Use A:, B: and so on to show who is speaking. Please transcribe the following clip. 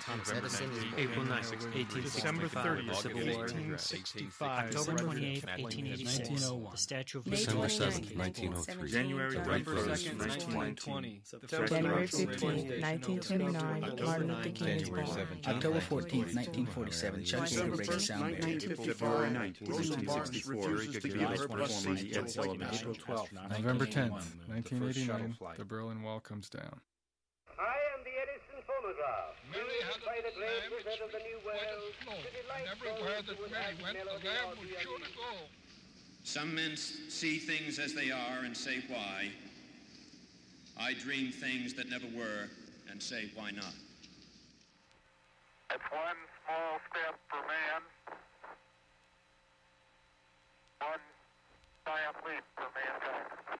A: Thomas Edison is
B: April 9,
C: December
B: 1865,
C: 30th,
B: the Civil War.
C: 1865.
B: October 28, 1886,
D: 1901.
B: the Statue of
E: May
F: December
E: 29th,
F: 7th, 1903.
C: January
E: November
C: 1st,
E: 1920.
C: 1920. The
G: January
C: Federal
G: 15, 1929, Martin Luther King is born.
D: October 14th, 1947, Chuck Yeager breaks the sound barrier.
C: February 19th, 1864, July performance Ed Sullivan.
F: November 10th, 1989, the Berlin Wall comes down.
H: I am the Edison phonograph.
I: Mary had
H: by the
I: a
H: great
I: lamb
H: wizard of the New World.
I: and everywhere that Mary went, the lamb would surely go.
J: Some men see things as they are and say why. I dream things that never were and say why not.
I: It's one small step for man, one giant leap for mankind.